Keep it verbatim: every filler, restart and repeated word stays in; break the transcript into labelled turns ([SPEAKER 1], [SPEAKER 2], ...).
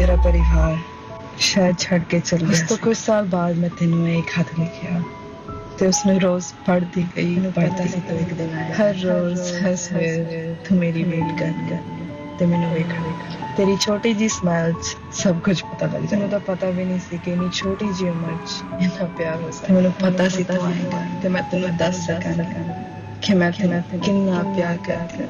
[SPEAKER 1] तेरा परिवार शायद छड़ के चल गया तो कुछ साल बाद मैं तेनों एक खत लिखिया ते उसने रोज पढ़ती गई पढ़ता सी तो एक दिन हर रोज हर सवेर तू मेरी वेट कर कर ते मैनू वेखना तेरी छोटी जी स्माइल च सब कुछ पता लग जाए तो पता भी नहीं सी कि इन्नी छोटी जी उम्र च इन्ना प्यार हो सकता मैनू पता सी तू आएगा ते मैं तेनू दस सकां कि मैं तेनू किन्ना प्यार करती